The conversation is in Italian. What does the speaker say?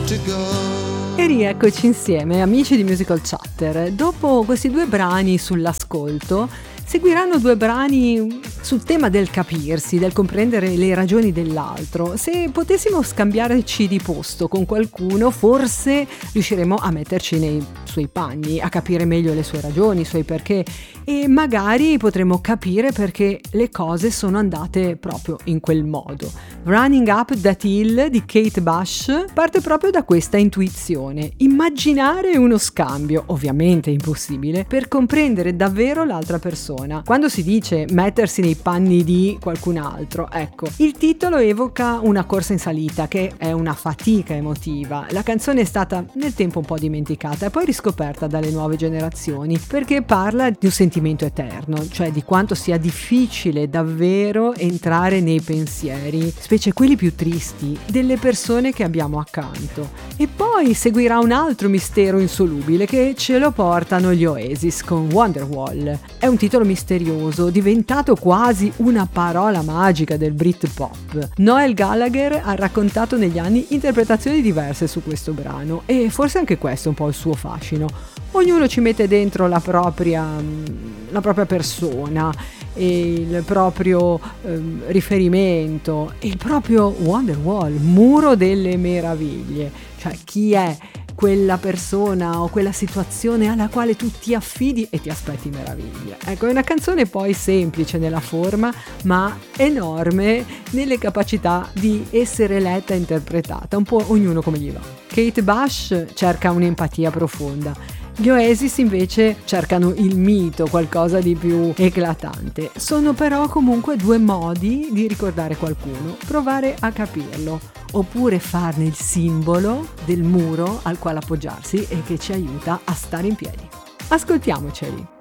E rieccoci insieme, amici di Musical Chatter. Dopo questi due brani sull'ascolto, seguiranno due brani sul tema del capirsi, del comprendere le ragioni dell'altro. Se potessimo scambiarci di posto con qualcuno, forse riusciremo a metterci nei suoi panni, a capire meglio le sue ragioni, i suoi perché, e magari potremo capire perché le cose sono andate proprio in quel modo. Running Up That Hill di Kate Bush parte proprio da questa intuizione: immaginare uno scambio, ovviamente impossibile, per comprendere davvero l'altra persona. Quando si dice mettersi nei panni di qualcun altro, ecco, il titolo evoca una corsa in salita che è una fatica emotiva. La canzone è stata nel tempo un po' dimenticata e poi riscoperta dalle nuove generazioni perché parla di un sentimento eterno, cioè di quanto sia difficile davvero entrare nei pensieri, specie quelli più tristi, delle persone che abbiamo accanto. E poi seguirà un altro mistero insolubile che ce lo portano gli Oasis con Wonderwall. È un titolo misterioso, diventato quasi una parola magica del Britpop. Noel Gallagher ha raccontato negli anni interpretazioni diverse su questo brano e forse anche questo è un po' il suo fascino. Ognuno ci mette dentro la propria persona e il proprio riferimento, il proprio Wonderwall, muro delle meraviglie. Cioè, chi è quella persona o quella situazione alla quale tu ti affidi e ti aspetti meraviglie. Ecco, è una canzone poi semplice nella forma, ma enorme nelle capacità di essere letta e interpretata, un po' ognuno come gli va. Kate Bush cerca un'empatia profonda. Gli Oasis invece cercano il mito, qualcosa di più eclatante. Sono però comunque due modi di ricordare qualcuno, provare a capirlo, oppure farne il simbolo del muro al quale appoggiarsi e che ci aiuta a stare in piedi. Ascoltiamoceli.